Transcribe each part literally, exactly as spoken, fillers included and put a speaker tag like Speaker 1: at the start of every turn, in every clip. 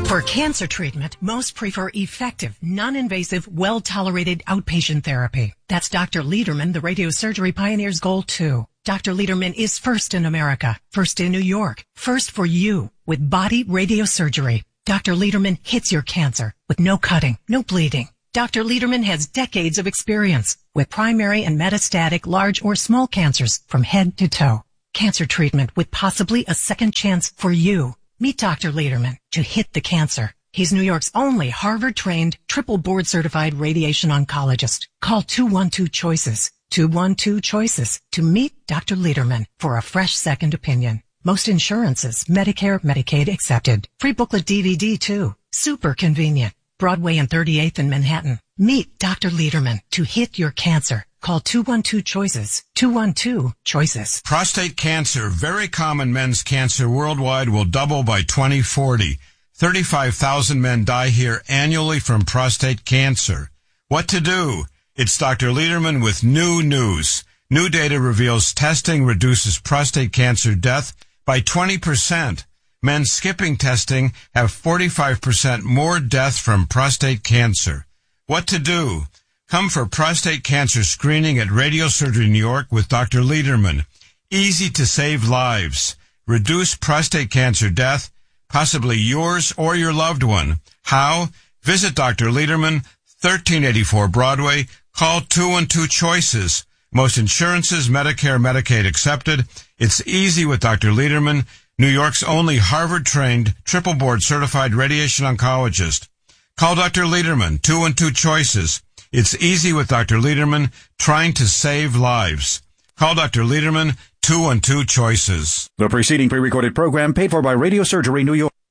Speaker 1: For cancer treatment, most prefer effective, non-invasive, well-tolerated outpatient therapy. That's Doctor Lederman, the radiosurgery pioneer's goal, too. Doctor Lederman is first in America, first in New York, first for you with body radiosurgery. Doctor Lederman hits your cancer with no cutting, no bleeding. Doctor Lederman has decades of experience with primary and metastatic large or small cancers from head to toe. Cancer treatment with possibly a second chance for you. Meet Doctor Lederman to hit the cancer. He's New York's only Harvard-trained, triple board-certified radiation oncologist. Call two one two choices, two one two choices to meet Doctor Lederman for a fresh second opinion. Most insurances, Medicare, Medicaid accepted. Free booklet D V D too. Super convenient. Broadway and thirty-eighth in Manhattan. Meet Doctor Lederman to hit your cancer. Call two one two choices, two one two choices.
Speaker 2: Prostate cancer, very common men's cancer worldwide, will double by twenty forty. thirty-five thousand men die here annually from prostate cancer. What to do? It's Doctor Lederman with new news. New data reveals testing reduces prostate cancer death by twenty percent. Men skipping testing have forty-five percent more death from prostate cancer. What to do? Come for prostate cancer screening at Radiosurgery New York with Doctor Lederman. Easy to save lives. Reduce prostate cancer death, possibly yours or your loved one. How? Visit Doctor Lederman, thirteen eighty-four Broadway. Call two one two choices. Most insurances, Medicare, Medicaid accepted. It's easy with Doctor Lederman, New York's only Harvard-trained, triple board-certified radiation oncologist. Call Doctor Lederman, two one two choices. It's easy with Doctor Lederman, trying to save lives. Call Doctor Lederman, two one two choices.
Speaker 3: The preceding pre-recorded program paid for by Radiosurgery New York.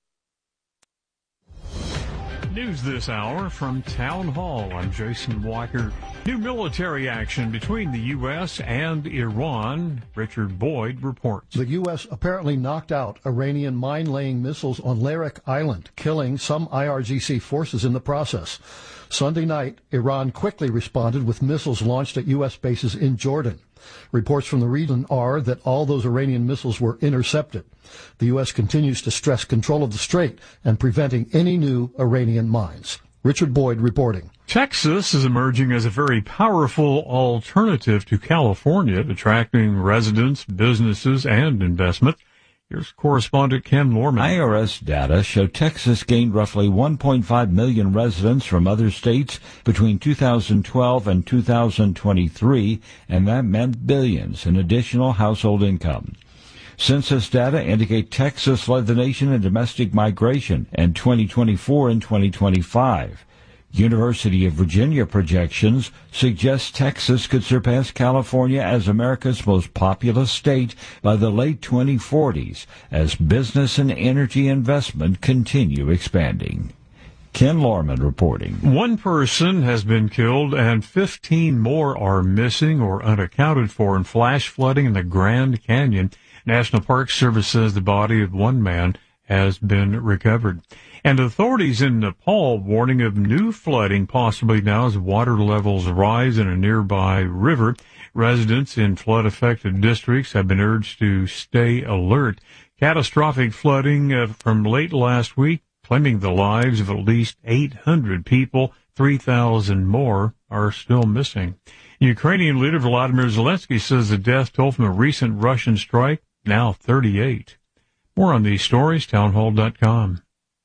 Speaker 4: News this hour from Town Hall. I'm Jason Walker. New military action between the U S and Iran. Richard Boyd reports.
Speaker 5: The U S apparently knocked out Iranian mine-laying missiles on Larak Island, killing some I R G C forces in the process. Sunday night, Iran quickly responded with missiles launched at U S bases in Jordan. Reports from the region are that all those Iranian missiles were intercepted. The U S continues to stress control of the strait and preventing any new Iranian mines. Richard Boyd reporting.
Speaker 4: Texas is emerging as a very powerful alternative to California, attracting residents, businesses, and investment. Here's correspondent Ken Lorman.
Speaker 6: I R S data show Texas gained roughly one point five million residents from other states between two thousand twelve and two thousand twenty-three, and that meant billions in additional household income. Census data indicate Texas led the nation in domestic migration in twenty twenty-four and twenty twenty-five. University of Virginia projections suggest Texas could surpass California as America's most populous state by the late twenty forties as business and energy investment continue expanding. Ken Lorman reporting.
Speaker 4: One person has been killed and fifteen more are missing or unaccounted for in flash flooding in the Grand Canyon. National Park Service says the body of one man has been recovered. And authorities in Nepal warning of new flooding possibly now as water levels rise in a nearby river. Residents in flood-affected districts have been urged to stay alert. Catastrophic flooding uh, from late last week, claiming the lives of at least eight hundred people. three thousand more are still missing. Ukrainian leader Volodymyr Zelensky says the death toll from a recent Russian strike, now thirty-eight. More on these stories, townhall dot com.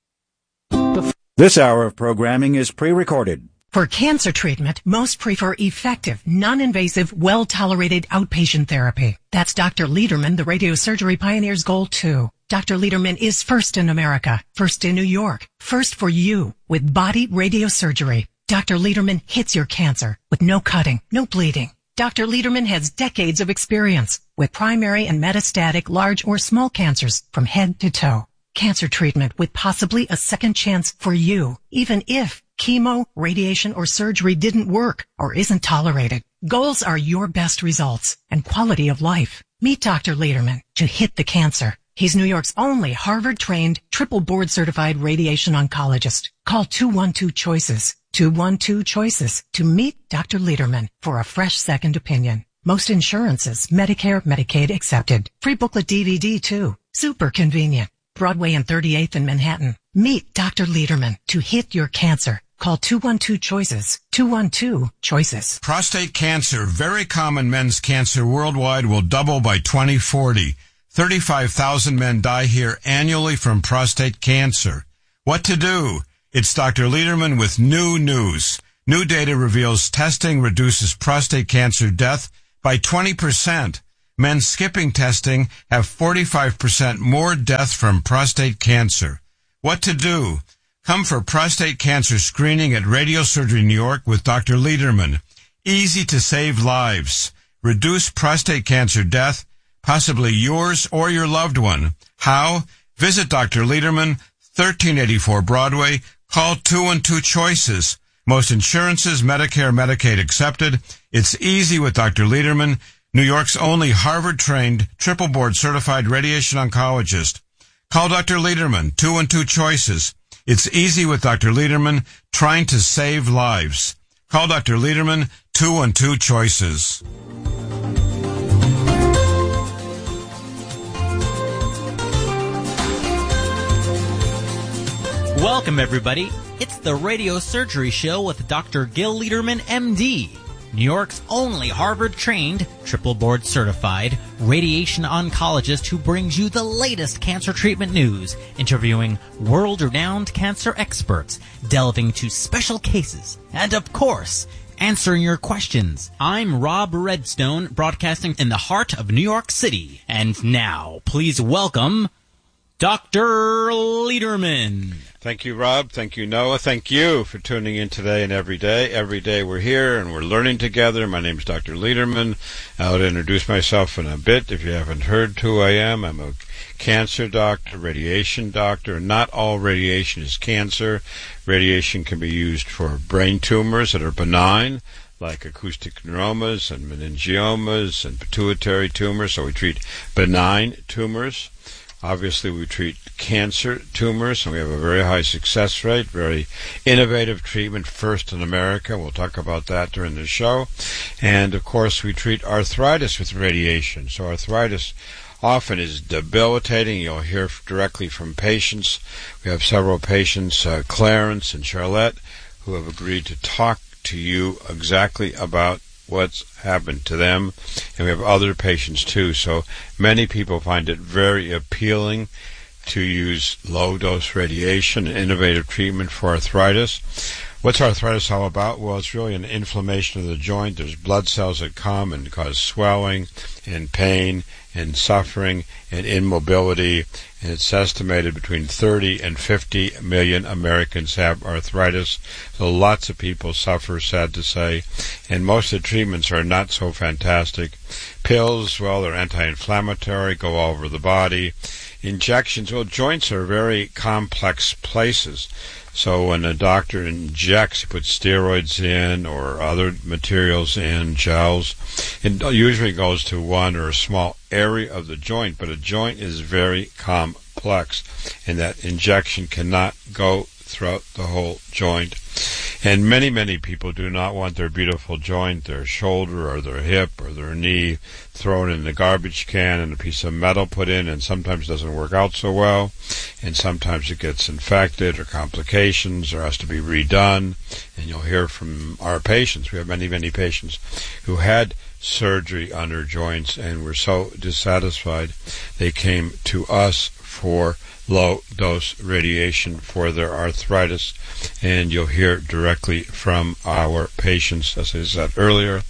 Speaker 3: This hour of programming is pre-recorded.
Speaker 1: For cancer treatment, most prefer effective, non-invasive, well-tolerated outpatient therapy. That's Doctor Lederman, the radiosurgery pioneer's goal, too. Doctor Lederman is first in America, first in New York, first for you with body radiosurgery. Doctor Lederman hits your cancer with no cutting, no bleeding. Doctor Lederman has decades of experience with primary and metastatic large or small cancers from head to toe. Cancer treatment with possibly a second chance for you, even if chemo, radiation, or surgery didn't work or isn't tolerated. Goals are your best results and quality of life. Meet Doctor Lederman to hit the cancer. He's New York's only Harvard-trained, triple board-certified radiation oncologist. Call two one two choices, two one two choices to meet Doctor Lederman for a fresh second opinion. Most insurances, Medicare, Medicaid accepted. Free booklet D V D too. Super convenient. Broadway and thirty-eighth in Manhattan. Meet Doctor Lederman to hit your cancer. Call two one two choices, two one two choices.
Speaker 2: Prostate cancer, very common men's cancer worldwide, will double by twenty forty. thirty-five thousand men die here annually from prostate cancer. What to do? It's Doctor Lederman with new news. New data reveals testing reduces prostate cancer death by twenty percent. Men skipping testing have forty-five percent more death from prostate cancer. What to do? Come for prostate cancer screening at Radiosurgery New York with Doctor Lederman. Easy to save lives. Reduce prostate cancer death, possibly yours or your loved one. How? Visit Doctor Lederman, thirteen eighty-four Broadway. Call two one two choices. Most insurances, Medicare, Medicaid accepted. It's easy with Doctor Lederman, New York's only Harvard-trained, triple board-certified radiation oncologist. Call Doctor Lederman, two one two choices. It's easy with Doctor Lederman, trying to save lives. Call Doctor Lederman, two one two choices.
Speaker 7: Welcome, everybody. It's the Radio Surgery Show with Doctor Gil Lederman, M D, New York's only Harvard-trained, triple board-certified radiation oncologist who brings you the latest cancer treatment news, interviewing world-renowned cancer experts, delving into special cases, and, of course, answering your questions. I'm Rob Redstone, broadcasting in the heart of New York City. And now, please welcome Doctor Lederman.
Speaker 2: Thank you, Rob. Thank you, Noah. Thank you for tuning in today and every day. Every day we're here and we're learning together. My name is Doctor Lederman. I'll introduce myself in a bit. If you haven't heard who I am, I'm a cancer doctor, radiation doctor. Not all radiation is cancer. Radiation can be used for brain tumors that are benign, like acoustic neuromas and meningiomas and pituitary tumors. So we treat benign tumors. Obviously, we treat cancer tumors, and we have a very high success rate, very innovative treatment, first in America. We'll talk about that during the show. And, of course, we treat arthritis with radiation. So arthritis often is debilitating. You'll hear directly from patients. We have several patients, uh, Clarence and Charlotte, who have agreed to talk to you exactly about what's happened to them, and we have other patients too. So many people find it very appealing to use low-dose radiation, an innovative treatment for arthritis. What's arthritis all about? Well, it's really an inflammation of the joint. There's blood cells that come and cause swelling and pain and suffering and immobility, and it's estimated between thirty and fifty million Americans have arthritis. So lots of people suffer, sad to say, and most of the treatments are not so fantastic. Pills, well, they're anti-inflammatory, go all over the body. Injections, well, joints are very complex places. So when a doctor injects, he puts steroids in or other materials in, gels. It usually goes to one or a small area of the joint, but a joint is very complex, and that injection cannot go throughout the whole joint. And many, many people do not want their beautiful joint, their shoulder or their hip or their knee, thrown in the garbage can and a piece of metal put in, and sometimes it doesn't work out so well, and sometimes it gets infected or complications or has to be redone. And you'll hear from our patients. We have many, many patients who had surgery on their joints and were so dissatisfied they came to us for low-dose radiation for their arthritis, and you'll hear directly from our patients. As I said earlier,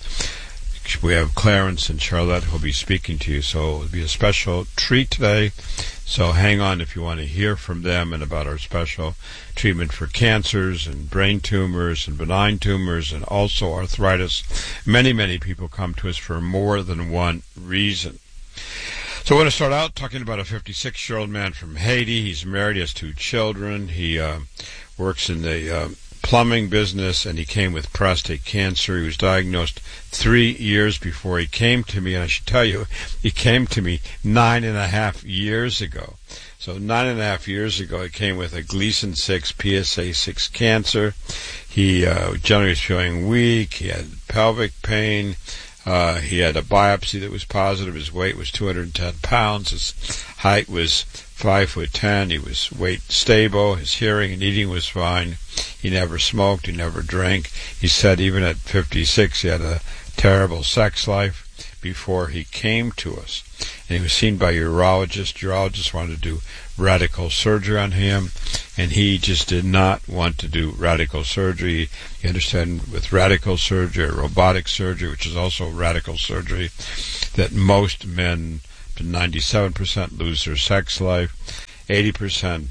Speaker 2: we have Clarence and Charlotte who will be speaking to you, so it'll be a special treat today. So hang on if you want to hear from them and about our special treatment for cancers and brain tumors and benign tumors and also arthritis. Many, many people come to us for more than one reason. So I want to start out talking about a fifty-six-year-old man from Haiti. He's married, he has two children. He uh, works in the uh, plumbing business, and he came with prostate cancer. He was diagnosed three years before he came to me, and I should tell you, he came to me nine and a half years ago. So nine and a half years ago, he came with a Gleason six, P S A six cancer. He uh, generally was feeling weak. He had pelvic pain. Uh, he had a biopsy that was positive. His weight was two hundred ten pounds. His height was five foot ten. He was weight stable. His hearing and eating was fine. He never smoked. He never drank. He said even at fifty-six he had a terrible sex life before he came to us. And he was seen by a urologist. Urologist wanted to do radical surgery on him, and he just did not want to do radical surgery. You understand, with radical surgery, or robotic surgery, which is also radical surgery, that most men, ninety-seven percent lose their sex life, eighty percent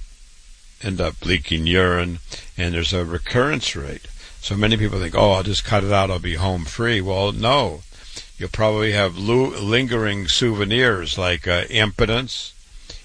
Speaker 2: end up leaking urine, and there's a recurrence rate. So many people think, oh, I'll just cut it out, I'll be home free. Well, no. You'll probably have lo- lingering souvenirs like uh, impotence,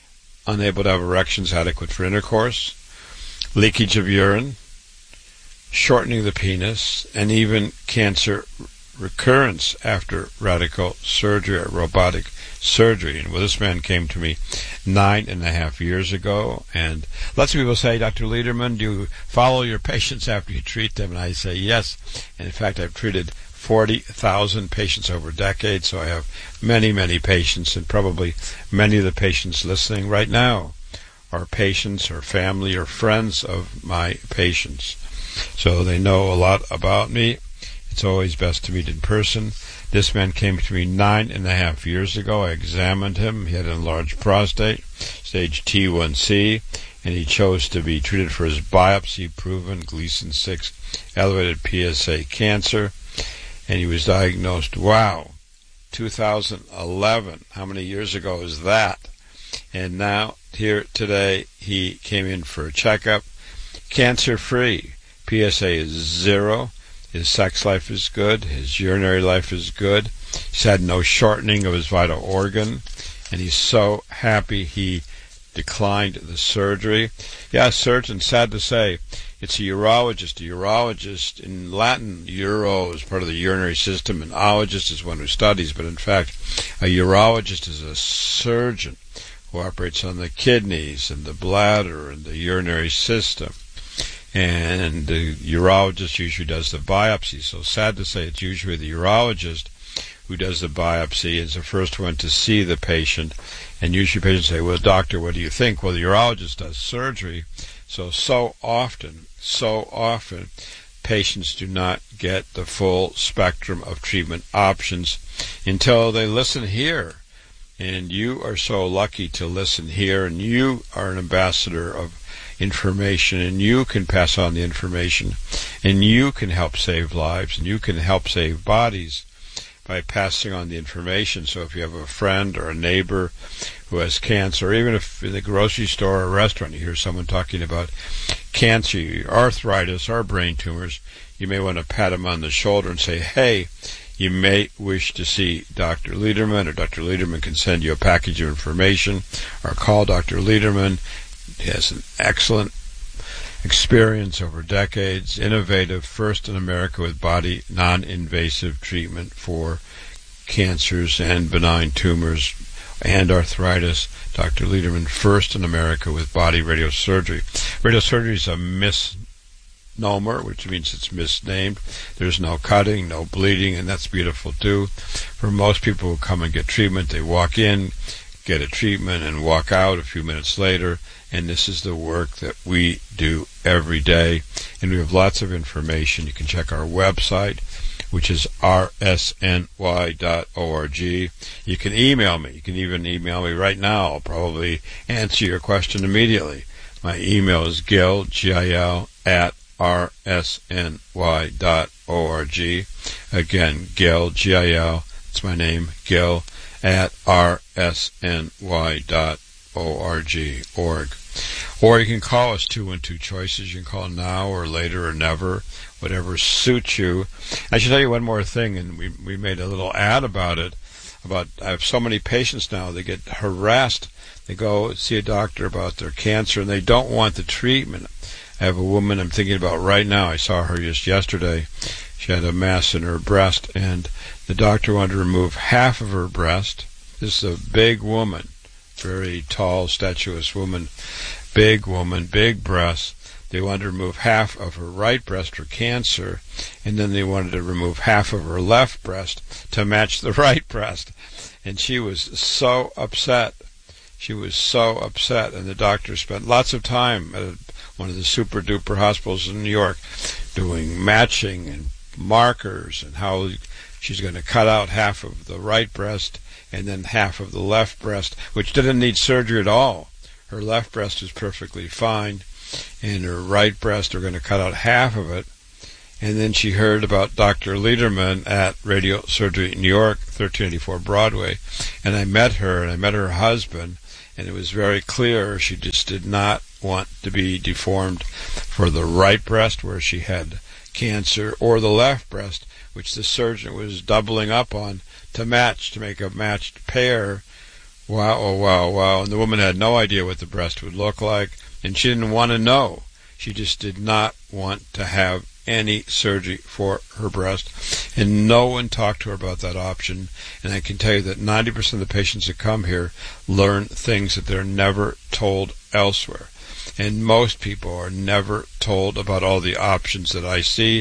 Speaker 2: unable to have erections adequate for intercourse, leakage of urine, shortening of the penis, and even cancer recurrence after radical surgery or robotic surgery. And well, this man came to me nine and a half years ago, and lots of people say, Doctor Lederman, do you follow your patients after you treat them? And I say yes. And in fact, I've treated forty thousand patients over decades, so I have many, many patients, and probably many of the patients listening right now are patients or family or friends of my patients. So they know a lot about me. It's always best to meet in person. This man came to me nine and a half years ago. I examined him. He had an enlarged prostate, stage T one C, and he chose to be treated for his biopsy-proven Gleason six elevated P S A cancer. And he was diagnosed, wow, two thousand eleven. How many years ago is that? And now, here today, he came in for a checkup. Cancer-free. P S A is zero. His sex life is good. His urinary life is good. He's had no shortening of his vital organ. And he's so happy he declined the surgery. Yeah, surgeon, sad to say, it's a urologist. A urologist, in Latin, uro is part of the urinary system, and ologist is one who studies, but in fact, a urologist is a surgeon who operates on the kidneys and the bladder and the urinary system. And the urologist usually does the biopsy. So sad to say, it's usually the urologist who does the biopsy, is the first one to see the patient. And usually patients say, well, doctor, what do you think? Well, the urologist does surgery. So, so often, so often, patients do not get the full spectrum of treatment options until they listen here. And you are so lucky to listen here, and you are an ambassador of information, and you can pass on the information, and you can help save lives, and you can help save bodies by passing on the information. So if you have a friend or a neighbor who has cancer, or even if in the grocery store or restaurant you hear someone talking about cancer, arthritis, or brain tumors, you may want to pat them on the shoulder and say, hey, you may wish to see Doctor Lederman, or Doctor Lederman can send you a package of information, or call Doctor Lederman. He has an excellent experience over decades, innovative, first in America with body non-invasive treatment for cancers and benign tumors and arthritis. Doctor Lederman, first in America with body radiosurgery. Radiosurgery is a misnomer, which means it's misnamed. There's no cutting, no bleeding, and that's beautiful too. For most people who come and get treatment, they walk in, get a treatment, and walk out a few minutes later. And this is the work that we do every day. And we have lots of information. You can check our website, which is r s n y dot org. You can email me. You can even email me right now. I'll probably answer your question immediately. My email is gil, G I L, at r s n y dot org. Again, Gil, G I L, that's my name, Gil, at r s n y dot org. O R G, org. Or you can call us, two one two choices. You can call now or later or never, whatever suits you. I should tell you one more thing, and we we made a little ad about it. About I have so many patients now, they get harassed. They go see a doctor about their cancer, and they don't want the treatment. I have a woman I'm thinking about right now. I saw her just yesterday. She had a mass in her breast, and the doctor wanted to remove half of her breast. This is a big woman. Very tall, statuesque woman, big woman, big breasts, They wanted to remove half of her right breast for cancer, and then they wanted to remove half of her left breast to match the right breast. And she was so upset. She was so upset, and the doctor spent lots of time at one of the super-duper hospitals in New York doing matching and markers and how she's going to cut out half of the right breast and then half of the left breast, which didn't need surgery at all. Her left breast is perfectly fine, and her right breast, are going to cut out half of it. And then she heard about Doctor Lederman at Radio Surgery New York, thirteen eighty-four Broadway, and I met her, and I met her husband, and it was very clear she just did not want to be deformed for the right breast, where she had cancer, or the left breast, which the surgeon was doubling up on to match, to make a matched pair. Wow, oh, wow, wow. And the woman had no idea what the breast would look like, and she didn't want to know. She just did not want to have any surgery for her breast, and no one talked to her about that option. And I can tell you that ninety percent of the patients that come here learn things that they're never told elsewhere. And most people are never told about all the options that I see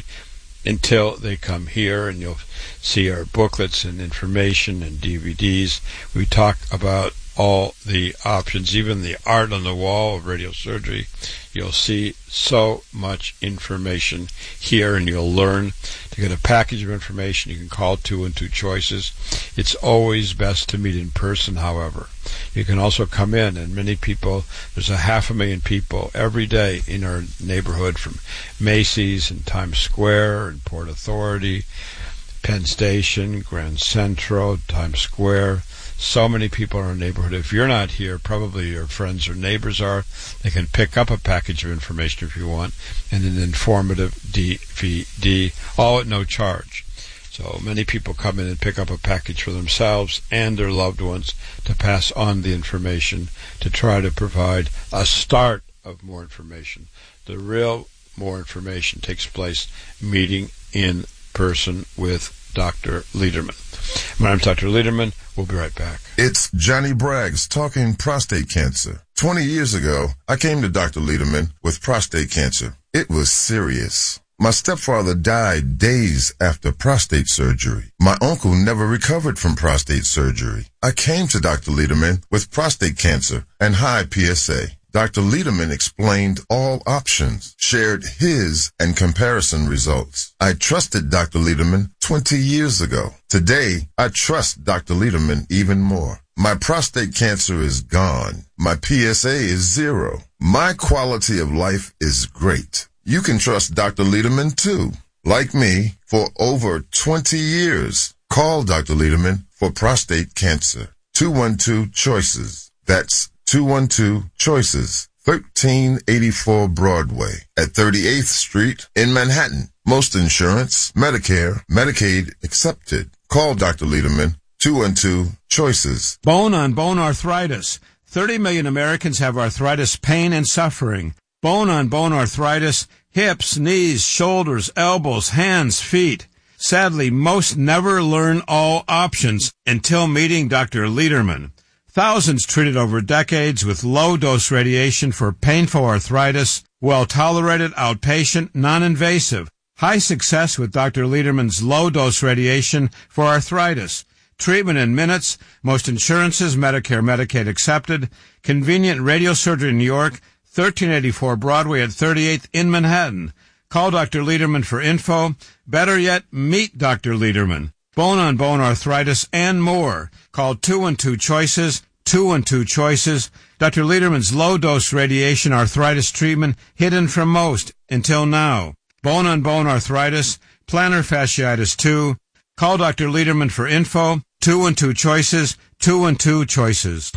Speaker 2: until they come here, and you'll see our booklets and information and D V Ds. We talk about all the options, even the art on the wall of radiosurgery. You'll see so much information here, and you'll learn to get a package of information. You can call two and two choices. It's always best to meet in person, however. You can also come in, and many people, there's a half a million people every day in our neighborhood, from Macy's and Times Square and Port Authority, Penn Station, Grand Central, Times Square. So many people in our neighborhood. If you're not here, probably your friends or neighbors are. They can pick up a package of information if you want, and an informative D V D, all at no charge. So many people come in and pick up a package for themselves and their loved ones to pass on the information, to try to provide a start of more information. The real more information takes place meeting in person with Doctor Lederman. My name's Doctor Lederman. We'll be right back.
Speaker 8: It's Johnny Braggs talking prostate cancer. Twenty years ago, I came to Doctor Lederman with prostate cancer. It was serious. My stepfather died days after prostate surgery. My uncle never recovered from prostate surgery. I came to Doctor Lederman with prostate cancer and high P S A. Doctor Lederman explained all options, shared his and comparison results. I trusted Doctor Lederman twenty years ago. Today, I trust Doctor Lederman even more. My prostate cancer is gone. My P S A is zero. My quality of life is great. You can trust Doctor Lederman too. Like me, for over twenty years. Call Doctor Lederman for prostate cancer. two one two choices. That's two one two choices. thirteen eighty-four Broadway at thirty-eighth Street in Manhattan. Most insurance, Medicare, Medicaid accepted. Call Doctor Lederman, two one two choices.
Speaker 2: Bone-on-bone arthritis. thirty million Americans have arthritis pain and suffering. Bone-on-bone arthritis, hips, knees, shoulders, elbows, hands, feet. Sadly, most never learn all options until meeting Doctor Lederman. Thousands treated over decades with low-dose radiation for painful arthritis, well-tolerated, outpatient, non-invasive. High success with Doctor Lederman's low-dose radiation for arthritis. Treatment in minutes, most insurances, Medicare, Medicaid accepted. Convenient radiosurgery in New York, thirteen eighty-four Broadway at thirty-eighth in Manhattan. Call Doctor Lederman for info. Better yet, meet Doctor Lederman. Bone-on-bone arthritis and more. Call two one two choices, two one two choices. Doctor Lederman's low-dose radiation arthritis treatment hidden from most until now. Bone-on-bone arthritis, plantar fasciitis two. Call Doctor Lederman for info. two one two choices, two one two choices.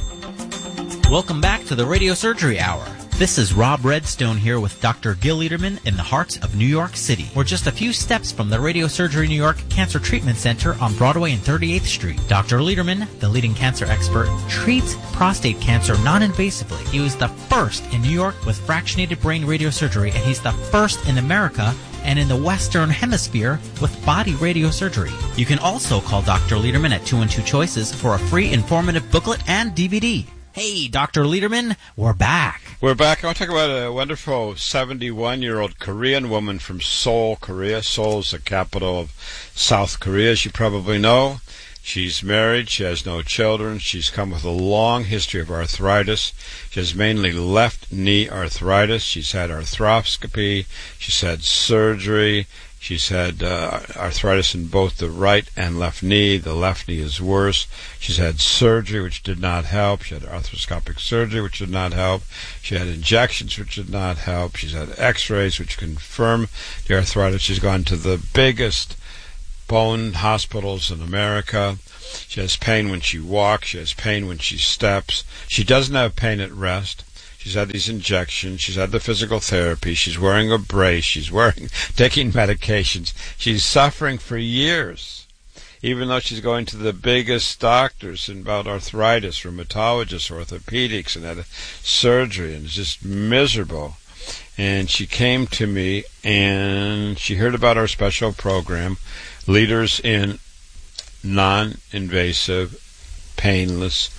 Speaker 7: Welcome back to the Radio Surgery Hour. This is Rob Redstone here with Doctor Gil Lederman in the heart of New York City. We're just a few steps from the Radio Surgery New York Cancer Treatment Center on Broadway and thirty-eighth Street. Doctor Lederman, the leading cancer expert, treats prostate cancer non-invasively. He was the first in New York with fractionated brain radiosurgery, and he's the first in America and in the Western Hemisphere with body radiosurgery. You can also call Doctor Lederman at two one two choices for a free informative booklet and D V D. Hey, Doctor Lederman, we're back.
Speaker 2: We're back. I want to talk about a wonderful seventy-one-year-old Korean woman from Seoul, Korea. Seoul is the capital of South Korea, as you probably know. She's married. She has no children. She's come with a long history of arthritis. She has mainly left knee arthritis. She's had arthroscopy. She's had surgery. She's had uh, arthritis in both the right and left knee. The left knee is worse. She's had surgery, which did not help. She had arthroscopic surgery, which did not help. She had injections, which did not help. She's had x-rays, which confirm the arthritis. She's gone to the biggest bone hospitals in America. She has pain when she walks. She has pain when she steps. She doesn't have pain at rest. She's had these injections. She's had the physical therapy. She's wearing a brace. She's wearing, taking medications. She's suffering for years, even though she's going to the biggest doctors about arthritis, rheumatologists, orthopedics, and had surgery, and it's just miserable. And she came to me, and she heard about our special program, Leaders in Non-Invasive, Painless,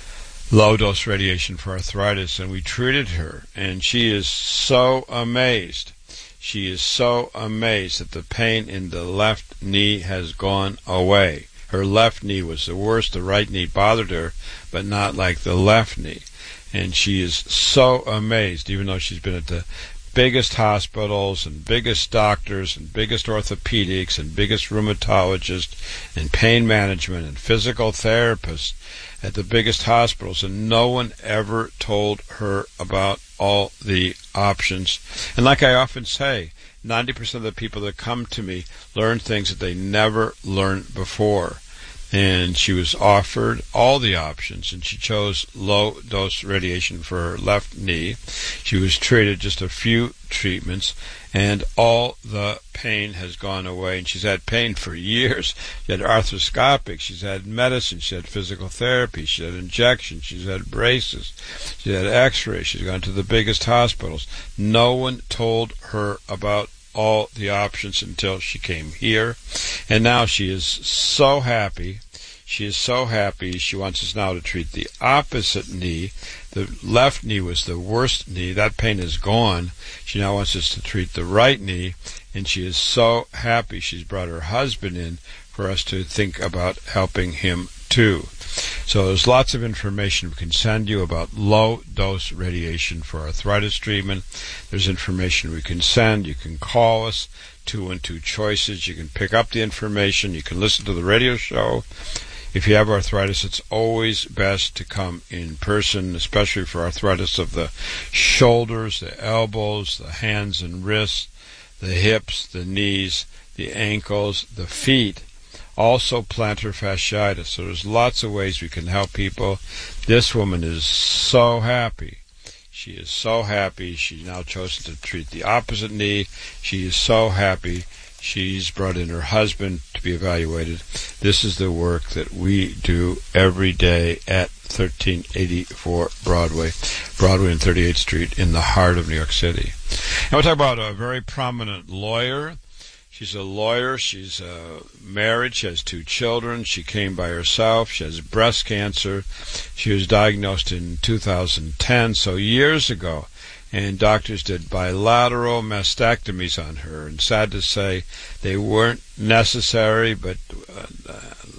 Speaker 2: Low-dose radiation for arthritis, and we treated her, and she is so amazed. She is so amazed that the pain in the left knee has gone away. Her left knee was the worst. The right knee bothered her, but not like the left knee. And she is so amazed, even though she's been at the biggest hospitals and biggest doctors and biggest orthopedics and biggest rheumatologists and pain management and physical therapists at the biggest hospitals, and no one ever told her about all the options. And like I often say, ninety percent of the people that come to me learn things that they never learned before. And she was offered all the options, and she chose low-dose radiation for her left knee. She was treated just a few treatments, and all the pain has gone away. And she's had pain for years. She had arthroscopic. She's had medicine. She had physical therapy. She had injections. She's had braces. She had x-rays. She's gone to the biggest hospitals. No one told her about all the options until she came here, and now she is so happy. She is so happy. She wants us now to treat the opposite knee. The left knee was the worst knee. That pain is gone. She now wants us to treat the right knee, and she is so happy. She's brought her husband in for us to think about helping him too. So there's lots of information we can send you about low-dose radiation for arthritis treatment. There's information we can send. You can call us, two one two choices. You can pick up the information. You can listen to the radio show. If you have arthritis, it's always best to come in person, especially for arthritis of the shoulders, the elbows, the hands and wrists, the hips, the knees, the ankles, the feet. Also plantar fasciitis. So there's lots of ways we can help people. This woman is so happy. She is so happy. She's now chosen to treat the opposite knee. She is so happy. She's brought in her husband to be evaluated. This is the work that we do every day at thirteen eighty-four Broadway, Broadway and thirty-eighth Street in the heart of New York City. And we'll talk about a very prominent lawyer. She's a lawyer. She's uh, married. She has two children. She came by herself. She has breast cancer. She was diagnosed in two thousand ten, so years ago. And doctors did bilateral mastectomies on her. And sad to say, they weren't necessary, but uh,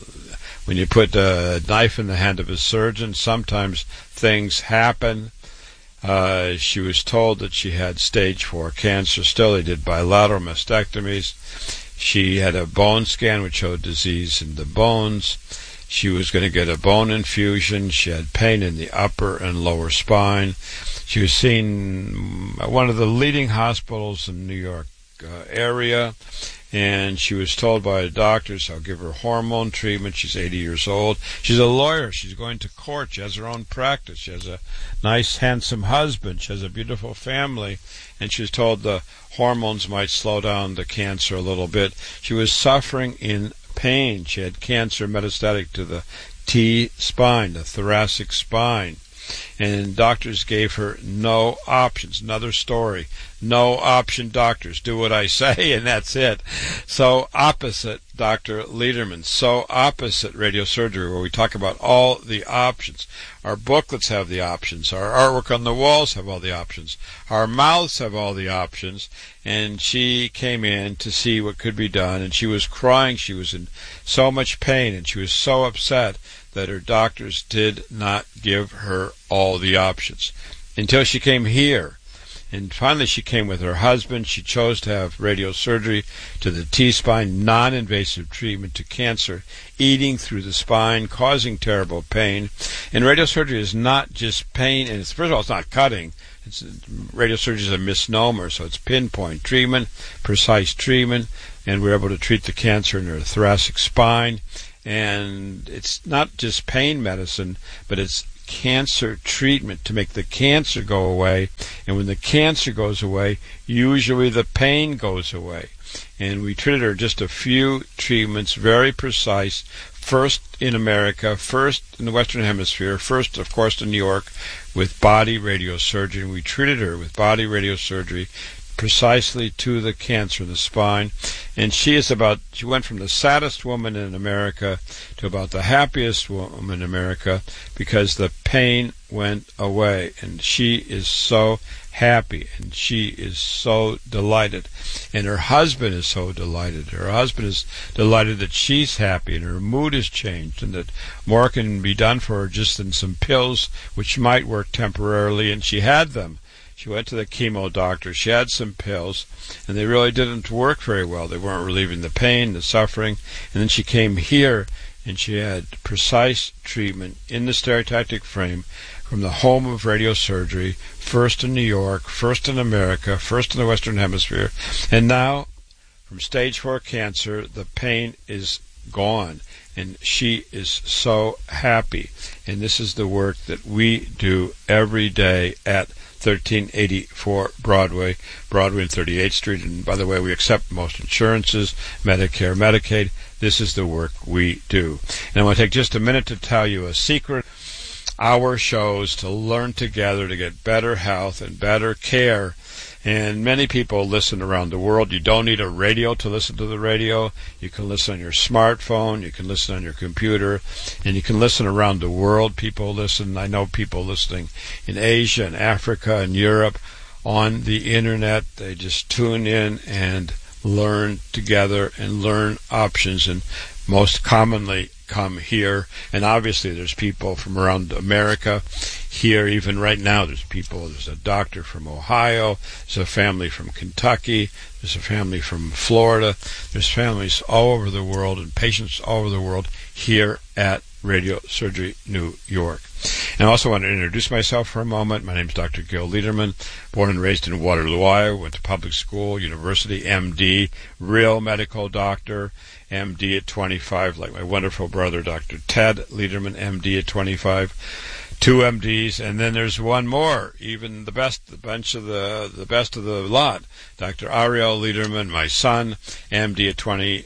Speaker 2: when you put a knife in the hand of a surgeon, sometimes things happen. Uh, she was told that she had stage four cancer. Still, they did bilateral mastectomies. She had a bone scan which showed disease in the bones. She was going to get a bone infusion. She had pain in the upper and lower spine. She was seen at one of the leading hospitals in the New York uh, area, and she was told by the doctors, I'll give her hormone treatment. She's eighty years old. She's a lawyer. She's going to court. She has her own practice. She has a nice, handsome husband. She has a beautiful family. And she was told the hormones might slow down the cancer a little bit. She was suffering in pain. She had cancer metastatic to the T-spine, the thoracic spine. And doctors gave her no options. Another story. No option doctors. Do what I say, and that's it. So opposite Doctor Lederman. So Opposite Radiosurgery, where we talk about all the options. Our booklets have the options. Our artwork on the walls have all the options. Our mouths have all the options. And she came in to see what could be done, and she was crying. She was in so much pain, and she was so upset that her doctors did not give her all the options until she came here. And finally she came with her husband. She chose to have radiosurgery to the T-spine, non-invasive treatment to cancer, eating through the spine, causing terrible pain. And radiosurgery is not just pain, and it's, first of all, it's not cutting. It's, radiosurgery is a misnomer, so it's pinpoint treatment, precise treatment, and we're able to treat the cancer in her thoracic spine. And it's not just pain medicine, but it's cancer treatment to make the cancer go away. And when the cancer goes away, usually the pain goes away. And we treated her just a few treatments, very precise, first in America, first in the Western Hemisphere, first, of course, in New York with body radiosurgery. And we treated her with body radiosurgery precisely to the cancer in the spine. And she is about, she went from the saddest woman in America to about the happiest woman in America because the pain went away. And she is so happy, and she is so delighted. And her husband is so delighted. Her husband is delighted that she's happy, and her mood has changed, and that more can be done for her just in some pills, which might work temporarily, and she had them. She went to the chemo doctor. She had some pills, and they really didn't work very well. They weren't relieving the pain, the suffering. And then she came here, and she had precise treatment in the stereotactic frame from the home of radiosurgery, first in New York, first in America, first in the Western Hemisphere. And now, from stage four cancer, the pain is gone, and she is so happy. And this is the work that we do every day at thirteen eighty-four Broadway, Broadway and thirty-eighth Street. And by the way, we accept most insurances, Medicare, Medicaid. This is the work we do. And I want to take just a minute to tell you a secret. Our shows to learn together to get better health and better care. And many people listen around the world. You don't need a radio to listen to the radio. You can listen on your smartphone. You can listen on your computer. And you can listen around the world. People listen. I know people listening in Asia and Africa and Europe on the Internet. They just tune in and learn together and learn options, and most commonly come here. And obviously there's people from around America here. Even right now there's people, there's a doctor from Ohio, there's a family from Kentucky, there's a family from Florida, there's families all over the world and patients all over the world here at Radiosurgery New York. And I also want to introduce myself for a moment. My name is Doctor Gil Lederman, born and raised in Waterloo, Iowa, went to public school, university, M D, real medical doctor, M D at twenty-five, like my wonderful brother, Doctor Ted Lederman, M D at twenty-five, two M Ds, and then there's one more, even the best, the bunch of the, the best of the lot, Doctor Ariel Lederman, my son, M D at twenty-five,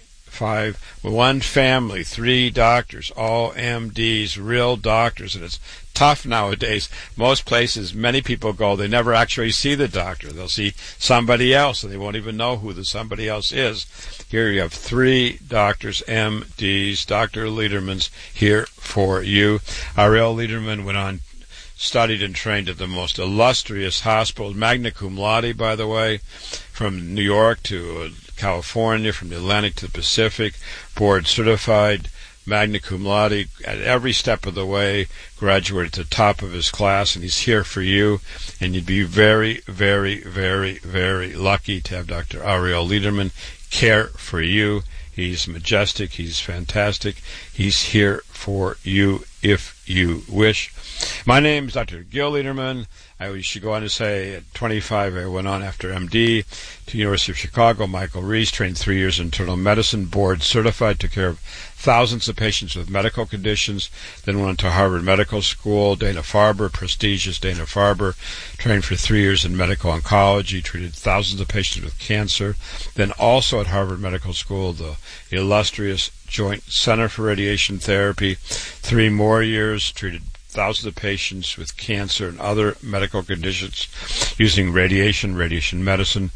Speaker 2: one family, three doctors, all M Ds, real doctors, and it's tough nowadays. Most places, many people go, they never actually see the doctor. They'll see somebody else, and they won't even know who the somebody else is. Here you have three doctors, M Ds, Doctor Ledermans, here for you. Ariel Lederman went on, studied and trained at the most illustrious hospital, magna cum laude, by the way, from New York to California, from the Atlantic to the Pacific, board certified, magna cum laude at every step of the way, graduated at the top of his class, and he's here for you. And you'd be very, very, very, very lucky to have Doctor Ariel Lederman care for you. He's majestic. He's fantastic. He's here for you if you wish. My name is Doctor Gil Lederman. I should go on to say at twenty-five I went on after M D to the University of Chicago, Michael Reese, trained three years in internal medicine, board certified, took care of thousands of patients with medical conditions, then went to Harvard Medical School, Dana-Farber, prestigious Dana-Farber, trained for three years in medical oncology, treated thousands of patients with cancer, then also at Harvard Medical School, the illustrious Joint Center for Radiation Therapy, three more years, treated thousands of patients with cancer and other medical conditions using radiation, radiation medicine.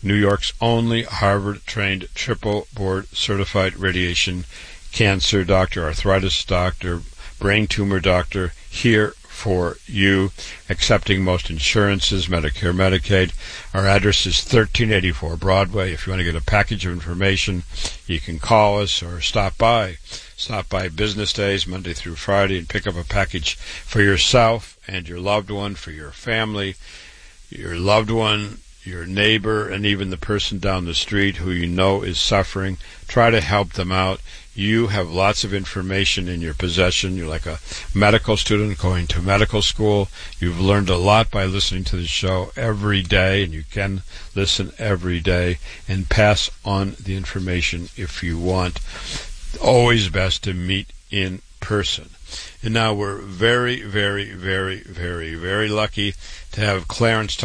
Speaker 2: New York's only Harvard-trained, triple-board certified radiation cancer doctor, arthritis doctor, brain tumor doctor, here for you, accepting most insurances, Medicare, Medicaid. Our address is thirteen eighty-four Broadway. If you want to get a package of information, you can call us or stop by. Stop by business days, Monday through Friday, and pick up a package for yourself and your loved one, for your family, your loved one, your neighbor, and even the person down the street who you know is suffering. Try to help them out. You have lots of information in your possession. You're like a medical student going to medical school. You've learned a lot by listening to the show every day, and you can listen every day and pass on the information if you want. Always best to meet in person. And now we're very, very, very, very, very lucky to have Clarence